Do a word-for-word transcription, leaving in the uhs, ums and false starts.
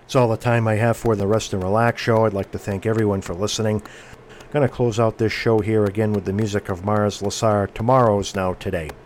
That's all the time I have for the Rest and Relax show. I'd like to thank everyone for listening. I'm going to close out this show here again with the music of Mars Lasar, Tomorrow's Now Today.